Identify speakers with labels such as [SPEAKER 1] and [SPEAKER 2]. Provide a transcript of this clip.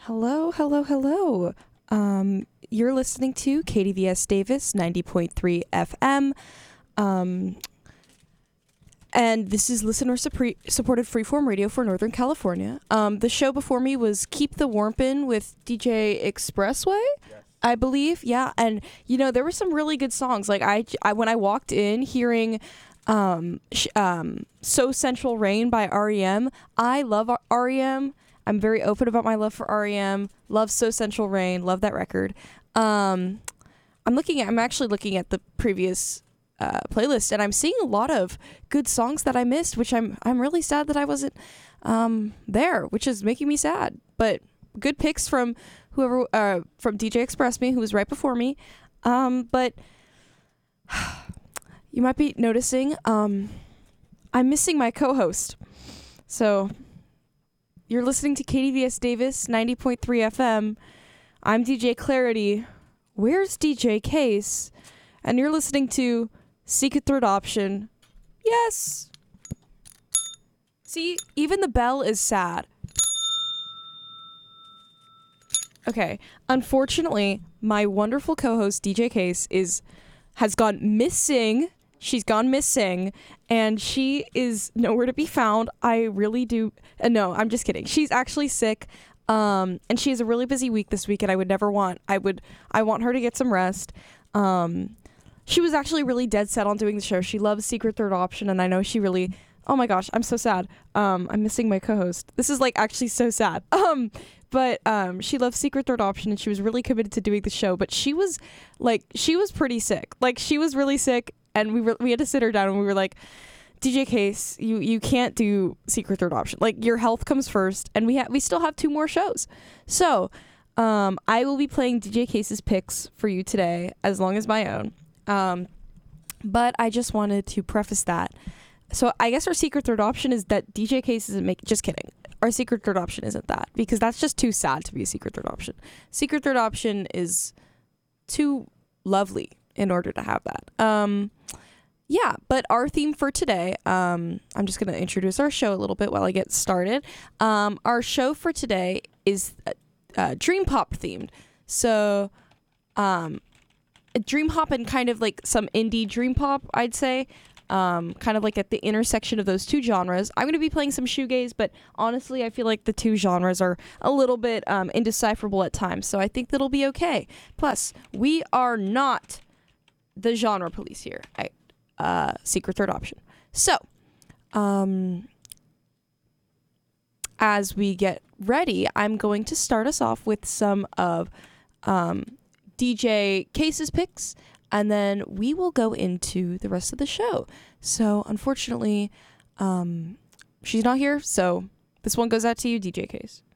[SPEAKER 1] Hello, hello, hello. You're listening to KDVS Davis 90.3 FM. And this is listener-supported freeform radio for Northern California. The show before me was Keep the Warmpin' with DJ Expressway, yes. I believe. Yeah, and, there were some really good songs. Like, I when I walked in hearing So Central Rain by R.E.M., I love R.E.M., I'm very open about my love for R.E.M. Love So Central Rain. Love that record. I'm actually looking at the previous playlist, and I'm seeing a lot of good songs that I missed, which I'm really sad that I wasn't there, which is making me sad. But good picks from whoever from DJ Express Me, who was right before me. But you might be noticing I'm missing my co-host. So you're listening to KDVS Davis 90.3 FM. I'm DJ Clarity. Where's DJ Case? And you're listening to Secret Third Option. Yes. See, even the bell is sad. Okay. Unfortunately, my wonderful co-host DJ Case has gone missing. She's gone missing, and she is nowhere to be found. I really do. No, I'm just kidding. She's actually sick, and she has a really busy week this week, and I want her to get some rest. She was actually really dead set on doing the show. She loves Secret Third Option, and I know she really, oh my gosh, I'm so sad. I'm missing my co-host. This is like actually so sad. But she loves Secret Third Option, and she was really committed to doing the show, but she was pretty sick. Like, she was really sick. And we had to sit her down, and we were like, DJ Case, you can't do Secret Third Option. Like, your health comes first, and we still have 2 more shows. So, I will be playing DJ Case's picks for you today, as long as my own. But I just wanted to preface that. So I guess our Secret Third Option is that DJ Case isn't just kidding. Our Secret Third Option isn't that, because that's just too sad to be a Secret Third Option. Secret Third Option is too lovely in order to have that. Yeah, but our theme for today, I'm just going to introduce our show a little bit while I get started. Our show for today is dream pop themed. So, dream pop and kind of like some indie dream pop, I'd say. Kind of like at the intersection of those 2 genres. I'm going to be playing some shoegaze, but honestly, I feel like the 2 genres are a little bit indecipherable at times, so I think that'll be okay. Plus, we are not the genre police here at Secret Third Option. So, as we get ready, I'm going to start us off with some of DJ Case's picks, and then we will go into the rest of the show. So, unfortunately, she's not here, so this one goes out to you, DJ Case.